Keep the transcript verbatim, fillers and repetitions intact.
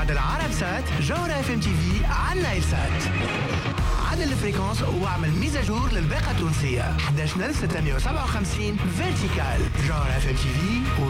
بعد العرب سات جوهرة اف ام تي في على النايل سات. عدل الفريكونس واعمل ميزاجور للباقة التونسية. احد عشر ألف وستمائة وسبعة وخمسين فيرتيكال. جوهرة اف ام تي في